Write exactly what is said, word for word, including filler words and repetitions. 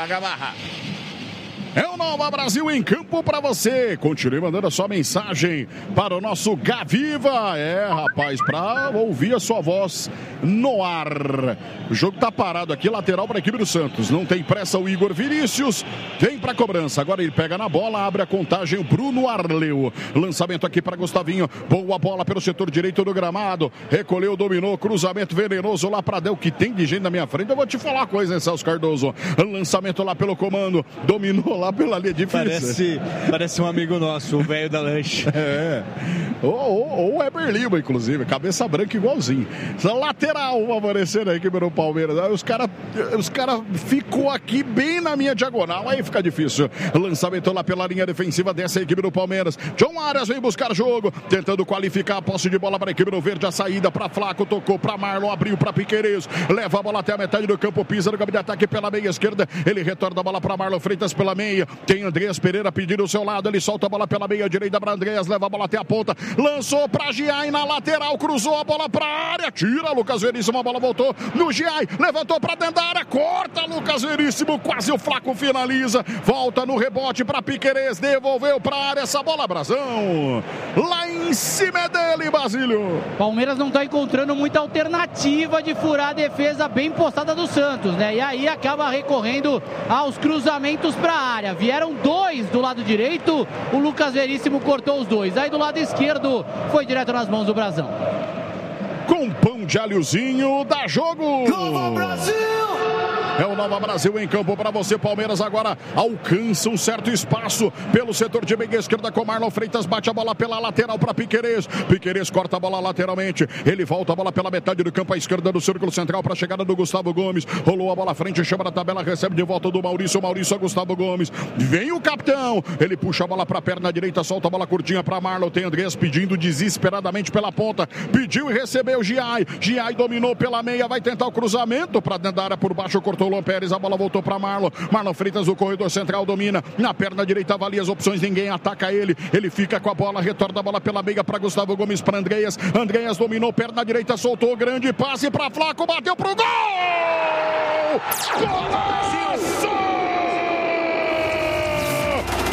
Gamarra. É o Nova Brasil em campo para você. Continue mandando a sua mensagem para o nosso Gaviva. É, rapaz, para ouvir a sua voz no ar. O jogo tá parado aqui, lateral para a equipe do Santos. Não tem pressa o Igor Vinícius. Vem para a cobrança. Agora ele pega na bola, abre a contagem o Bruno Arleu. Lançamento aqui para Gustavinho. Boa bola pelo setor direito do gramado. Recolheu, dominou, cruzamento venenoso lá para Del, que tem de gente na minha frente. Eu vou te falar uma coisa, hein, Celso Cardoso. Lançamento lá pelo comando. Dominou lá pela linha difícil. Parece, parece um amigo nosso, o velho da lancha. É. Ou, ou, ou o Eber Lima, inclusive. Cabeça branca igualzinho. Lateral favorecendo a equipe do Palmeiras. Aí os caras os cara ficou aqui bem na minha diagonal. Aí fica difícil. Lançamento lá pela linha defensiva dessa equipe do Palmeiras. John Arias vem buscar jogo. Tentando qualificar a posse de bola para a equipe do Verde. A saída para Flaco. Tocou para Marlon. Abriu para Piquerez. Leva a bola até a metade do campo. Pisa no campo de ataque pela meia esquerda. Ele retorna a bola para Marlon Freitas pela meia. Tem Andreas Pereira pedindo o seu lado. Ele solta a bola pela meia direita para Andreas. Leva a bola até a ponta. Lançou para Giai na lateral. Cruzou a bola para a área. Tira Lucas Veríssimo. A bola voltou no Giai. Levantou para dentro da área. Corta Lucas Veríssimo. Quase o Flaco finaliza. Volta no rebote para Piquerez. Devolveu para a área essa bola. Brasão. Lá em cima é dele, Basílio. Palmeiras não está encontrando muita alternativa de furar a defesa bem postada do Santos, né? E aí acaba recorrendo aos cruzamentos para a área. Vieram dois do lado direito, o Lucas Veríssimo cortou os dois. Aí do lado esquerdo foi direto nas mãos do Brasão. Com pão de alhozinho, dá jogo! Nova Brasil! É o Nova Brasil em campo para você. Palmeiras agora alcança um certo espaço pelo setor de meia esquerda com Marlon Freitas. Bate a bola pela lateral para Piquerez. Piquerez corta a bola lateralmente. Ele volta a bola pela metade do campo à esquerda do círculo central para a chegada do Gustavo Gomes. Rolou a bola à frente, chama na tabela, recebe de volta do Maurício. Maurício a Gustavo Gomes. Vem o capitão. Ele puxa a bola para a perna direita, solta a bola curtinha para Marlon. Tem Andrés pedindo desesperadamente pela ponta. Pediu e recebeu Giai. Giai dominou pela meia. Vai tentar o cruzamento para dentro da área por baixo. Cortou o Luan Pérez, a bola voltou para Marlon. Marlon Freitas, o corredor central, domina. Na perna direita, avalia as opções, ninguém ataca ele. Ele fica com a bola, retorna a bola pela meia para Gustavo Gomes, para Andreas. Andreas dominou, perna direita, soltou, grande passe para Flaco, bateu pro gol! Golaço!